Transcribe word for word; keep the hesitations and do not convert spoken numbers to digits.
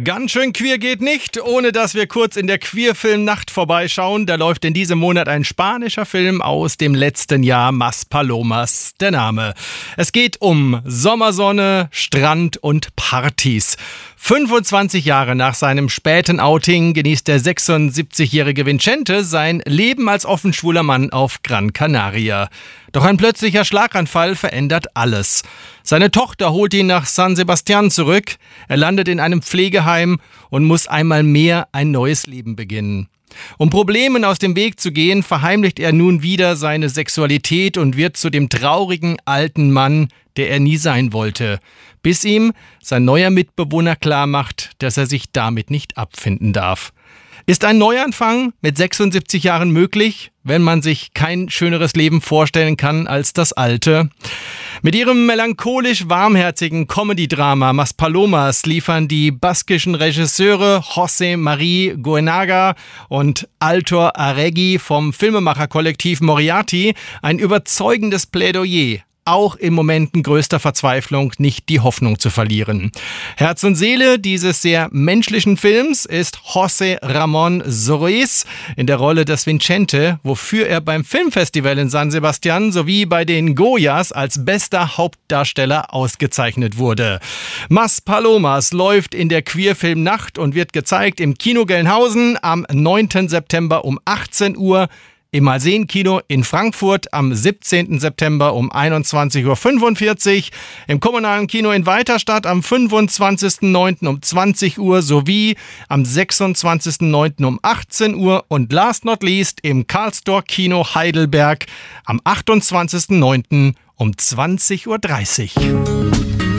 Ganz schön queer geht nicht, ohne dass wir kurz in der Queerfilmnacht vorbeischauen. Da läuft in diesem Monat ein spanischer Film aus dem letzten Jahr, Mas Palomas, der Name. Es geht um Sommersonne, Strand und Partys. fünfundzwanzig Jahre nach seinem späten Outing genießt der sechsundsiebzigjährige Vicente sein Leben als offenschwuler Mann auf Gran Canaria. Doch ein plötzlicher Schlaganfall verändert alles. Seine Tochter holt ihn nach San Sebastián zurück, er landet in einem Pflegeheim und muss einmal mehr ein neues Leben beginnen. Um Problemen aus dem Weg zu gehen, verheimlicht er nun wieder seine Sexualität und wird zu dem traurigen alten Mann, der er nie sein wollte, bis ihm sein neuer Mitbewohner klarmacht, dass er sich damit nicht abfinden darf. Ist ein Neuanfang mit sechsundsiebzig Jahren möglich, wenn man sich kein schöneres Leben vorstellen kann als das alte? Mit ihrem melancholisch warmherzigen Comedy-Drama Mas Palomas liefern die baskischen Regisseure José María Goenaga und Aitor Arregui vom Filmemacherkollektiv Moriarty ein überzeugendes Plädoyer, auch in Momenten größter Verzweiflung nicht die Hoffnung zu verlieren. Herz und Seele dieses sehr menschlichen Films ist José Ramón Soris in der Rolle des Vicente, wofür er beim Filmfestival in San Sebastián sowie bei den Goyas als bester Hauptdarsteller ausgezeichnet wurde. Mas Palomas läuft in der Queerfilmnacht und wird gezeigt im Kino Gelnhausen am neunten September um achtzehn Uhr, im Malsehen-Kino in Frankfurt am siebzehnten September um einundzwanzig Uhr fünfundvierzig, im kommunalen Kino in Weiterstadt am fünfundzwanzigsten neunten um zwanzig Uhr sowie am sechsundzwanzigsten neunten um achtzehn Uhr und last not least im Karlstor Kino Heidelberg am achtundzwanzigsten neunten um zwanzig Uhr dreißig.